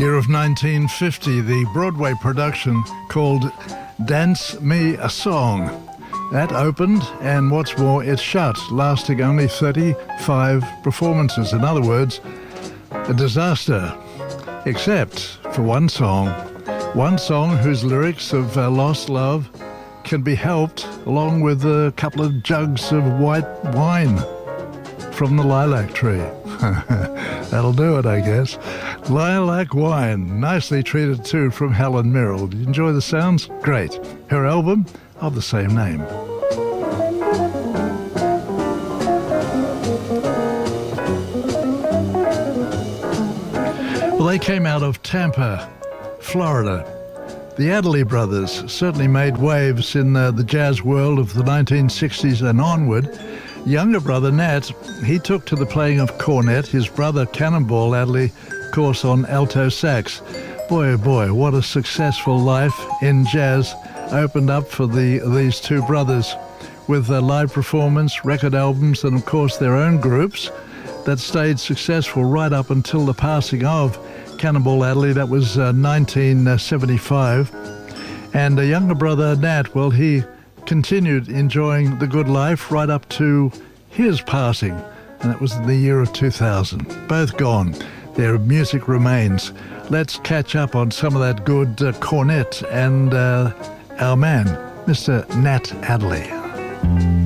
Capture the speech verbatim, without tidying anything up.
Year of nineteen fifty, the Broadway production called Dance Me a Song. That opened, and what's more, it shut, lasting only thirty-five performances. In other words, a disaster. Except for one song. One song whose lyrics of uh, lost love can be helped along with a couple of jugs of white wine from the lilac tree. That'll do it, I guess. Lilac Wine, nicely treated too, from Helen Mirren. Did you enjoy the sounds? Great. Her album of the same name. Well, they came out of Tampa, Florida. The Adderley brothers certainly made waves in uh, the jazz world of the nineteen sixties and onward. Younger brother Nat, he took to the playing of cornet. His brother Cannonball Adderley, of course, on alto sax. Boy, oh boy, what a successful life in jazz opened up for the these two brothers with uh, live performance, record albums, and of course their own groups that stayed successful right up until the passing of Cannonball Adderley. That was uh, nineteen seventy-five. And a younger brother, Nat, well, he continued enjoying the good life right up to his passing, and that was in the year of two thousand. Both gone. Their music remains. Let's catch up on some of that good uh, cornet and uh, our man, Mister Nat Adderley.